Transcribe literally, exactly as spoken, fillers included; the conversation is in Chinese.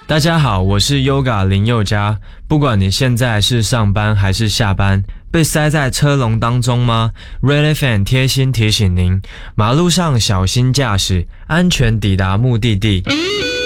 大家好，我是 Yoga 林宥嘉。不管你现在是上班还是下班，被塞在车龙当中吗 ？Red F M 贴心提醒您，马路上小心驾驶，安全抵达目的地。